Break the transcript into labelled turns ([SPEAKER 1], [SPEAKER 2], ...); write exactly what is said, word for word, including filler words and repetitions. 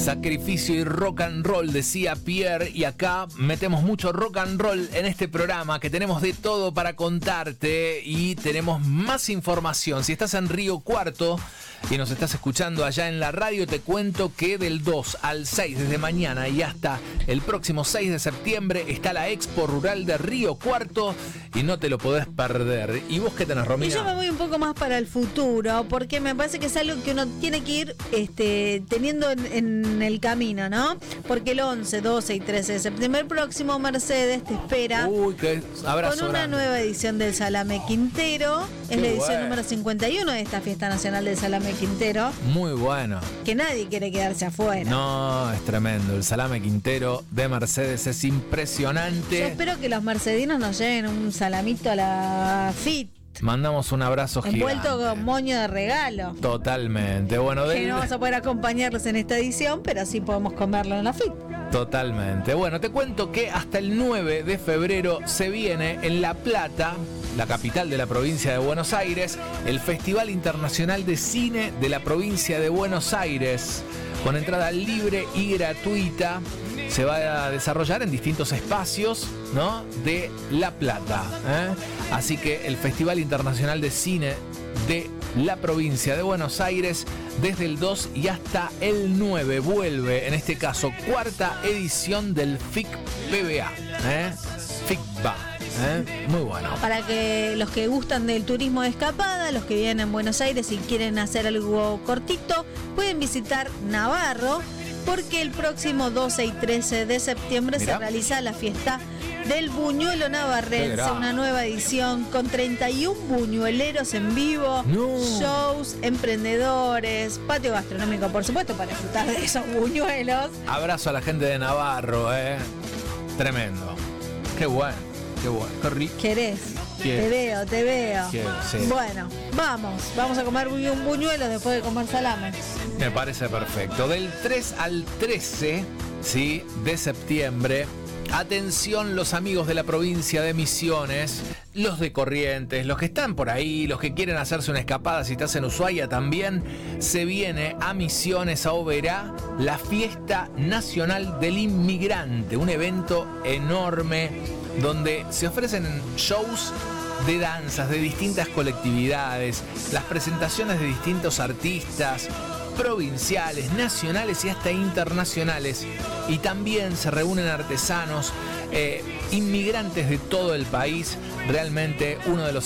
[SPEAKER 1] Sacrificio y rock and roll, decía Pierre, y acá metemos mucho rock and roll en este programa, que tenemos de todo para contarte y tenemos más información. Si estás en Río Cuarto y nos estás escuchando allá en la radio, te cuento que del dos al seis, desde mañana y hasta el próximo seis de septiembre, está la Expo Rural de Río Cuarto y no te lo podés perder. ¿Y vos qué tenés, Romina?
[SPEAKER 2] Y yo me voy un poco más para el futuro, porque me parece que es algo que uno tiene que ir este, teniendo en, en el camino, ¿no? Porque el once, doce y trece de septiembre próximo, Mercedes te espera.
[SPEAKER 1] Uy, qué abrazo
[SPEAKER 2] con una
[SPEAKER 1] grande.
[SPEAKER 2] nueva edición del Salame Quintero.
[SPEAKER 1] Qué
[SPEAKER 2] Es la edición
[SPEAKER 1] bueno.
[SPEAKER 2] número cincuenta y uno de esta fiesta nacional del Salame Quintero,
[SPEAKER 1] Muy bueno.
[SPEAKER 2] que nadie quiere quedarse afuera.
[SPEAKER 1] No, es tremendo. El Salame Quintero de Mercedes es
[SPEAKER 2] Yo
[SPEAKER 1] impresionante.
[SPEAKER 2] espero que los mercedinos nos lleven un salamito a la F I T,
[SPEAKER 1] Mandamos un abrazo
[SPEAKER 2] envuelto
[SPEAKER 1] gigante.
[SPEAKER 2] con moño de regalo.
[SPEAKER 1] Totalmente. Bueno,
[SPEAKER 2] Que
[SPEAKER 1] del...
[SPEAKER 2] no vamos a poder acompañarlos en esta edición, pero sí podemos comerlo en la F I T.
[SPEAKER 1] Totalmente. Bueno, te cuento que hasta el nueve de febrero se viene en La Plata, la capital de la provincia de Buenos Aires, el Festival Internacional de Cine de la provincia de Buenos Aires, con entrada libre y gratuita. Se va a desarrollar en distintos espacios, ¿no?, de La Plata, ¿eh? Así que el Festival Internacional de Cine de la provincia de Buenos Aires, desde el dos y hasta el nueve, vuelve, en este caso, cuarta edición del F I C P B A, ¿eh? F I C B A, ¿eh? Muy bueno.
[SPEAKER 2] Para que los que gustan del turismo de escapada, los que viven en Buenos Aires y quieren hacer algo cortito, pueden visitar Navarro, porque el próximo doce y trece de septiembre
[SPEAKER 1] Mirá.
[SPEAKER 2] se realiza la fiesta del Buñuelo
[SPEAKER 1] Qué
[SPEAKER 2] Navarrense,
[SPEAKER 1] grande.
[SPEAKER 2] una nueva edición con treinta y uno buñueleros en vivo,
[SPEAKER 1] No.
[SPEAKER 2] shows, emprendedores, patio gastronómico, por supuesto, para disfrutar de esos buñuelos.
[SPEAKER 1] Abrazo a la gente de Navarro, ¿eh? Tremendo. Qué bueno, qué bueno, qué rico.
[SPEAKER 2] ¿Querés?
[SPEAKER 1] Quiero.
[SPEAKER 2] Te veo, te veo.
[SPEAKER 1] Quiero, sí.
[SPEAKER 2] Bueno, vamos, vamos a comer bu- un buñuelo después de comer salame.
[SPEAKER 1] Me parece perfecto. Del tres al trece, ¿sí?, de septiembre. Atención, los amigos de la provincia de Misiones, los de Corrientes, los que están por ahí, los que quieren hacerse una escapada, si estás en Ushuaia también, se viene a Misiones, a Oberá, la Fiesta Nacional del Inmigrante, un evento enorme donde se ofrecen shows de danzas de distintas colectividades, las presentaciones de distintos artistas provinciales, nacionales y hasta internacionales, y también se reúnen artesanos, eh, inmigrantes de todo el país. Realmente uno de los